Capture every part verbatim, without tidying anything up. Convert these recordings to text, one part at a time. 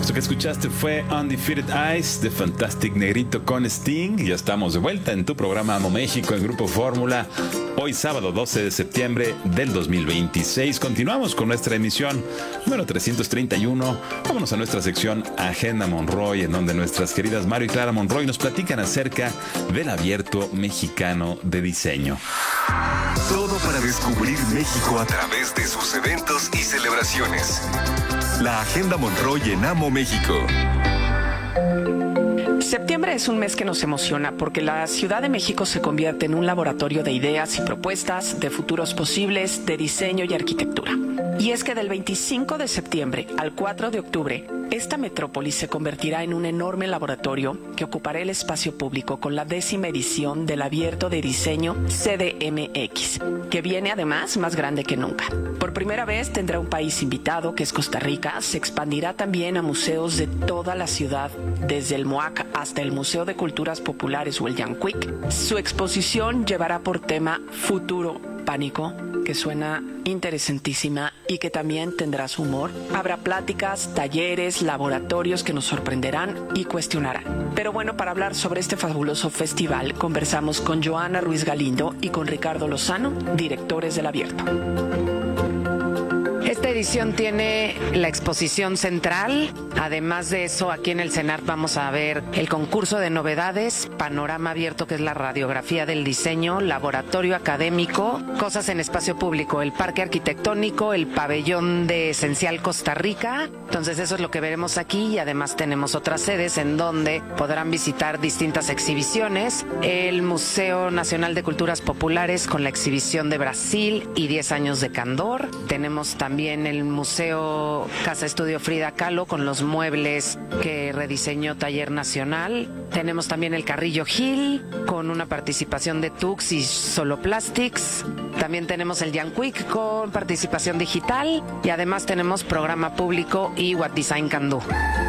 Esto que escuchaste fue Undefeated Eyes de Fantastic Negrito con Sting. Ya estamos de vuelta en tu programa Amo México en Grupo Fórmula. Hoy sábado doce de septiembre del dos mil veintiséis. Continuamos con nuestra emisión número trescientos treinta y uno. Vámonos a nuestra sección Agenda Monroy, en donde nuestras queridas Mario y Clara Monroy nos platican acerca del Abierto Mexicano de Diseño. Todo para descubrir México a través de sus eventos y celebraciones. La Agenda Monroy en Amo México. Septiembre es un mes que nos emociona porque la Ciudad de México se convierte en un laboratorio de ideas y propuestas, de futuros posibles, de diseño y arquitectura. Y es que del veinticinco de septiembre al cuatro de octubre, esta metrópoli se convertirá en un enorme laboratorio que ocupará el espacio público con la décima edición del Abierto de Diseño C D M X, que viene además más grande que nunca. Por primera vez tendrá un país invitado, que es Costa Rica. Se expandirá también a museos de toda la ciudad, desde el MOAC hasta el Museo de Culturas Populares o el Yanquic. Su exposición llevará por tema Futuro Pánico, que suena interesantísima y que también tendrá su humor. Habrá pláticas, talleres, laboratorios que nos sorprenderán y cuestionarán. Pero bueno, para hablar sobre este fabuloso festival, conversamos con Joana Ruiz Galindo y con Ricardo Lozano, directores del Abierto. Esta edición tiene la exposición central. Además de eso, aquí en el CENART vamos a ver el concurso de novedades, panorama abierto, que es la radiografía del diseño, laboratorio académico, cosas en espacio público, el parque arquitectónico, el pabellón de Esencial Costa Rica. Entonces eso es lo que veremos aquí, y además tenemos otras sedes en donde podrán visitar distintas exhibiciones. El Museo Nacional de Culturas Populares con la exhibición de Brasil y diez años de Candor. Tenemos también el Museo Casa Estudio Frida Kahlo con los muebles que rediseñó Taller Nacional. Tenemos también el Carrillo Gil con una participación de Tux y Soloplastics. También tenemos el Yanquic con participación digital, y además tenemos programa público y What Design Can Do.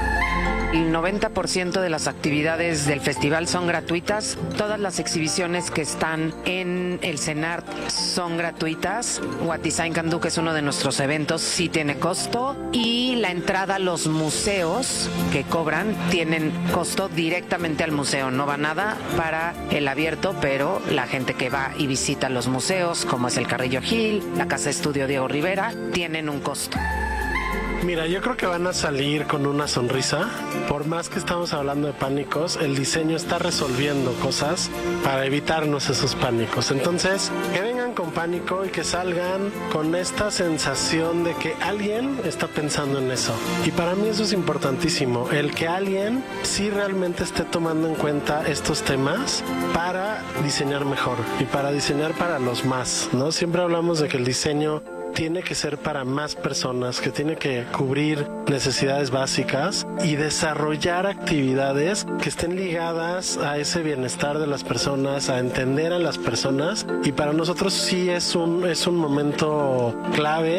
El noventa por ciento de las actividades del festival son gratuitas. Todas las exhibiciones que están en el CENART son gratuitas. What Design Can Do, que es uno de nuestros eventos, sí tiene costo. Y la entrada a los museos que cobran tienen costo directamente al museo. No va nada para el abierto, pero la gente que va y visita los museos, como es el Carrillo Gil, la Casa Estudio Diego Rivera, tienen un costo. Mira, yo creo que van a salir con una sonrisa. Por más que estamos hablando de pánicos, el diseño está resolviendo cosas para evitarnos esos pánicos. Entonces, que vengan con pánico y que salgan con esta sensación de que alguien está pensando en eso. Y para mí eso es importantísimo, el que alguien sí realmente esté tomando en cuenta estos temas para diseñar mejor y para diseñar para los más, ¿no? Siempre hablamos de que el diseño tiene que ser para más personas, que tiene que cubrir necesidades básicas y desarrollar actividades que estén ligadas a ese bienestar de las personas, a entender a las personas, y para nosotros sí es un, es un momento clave.